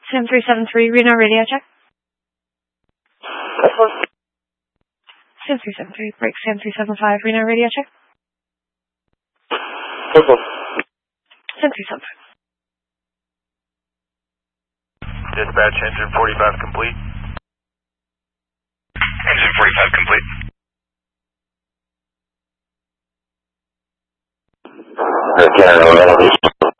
7373, Reno radio check. 7373, break 7375, Reno radio check. 7375. Dispatch, engine 45 complete. Engine 45 complete. General,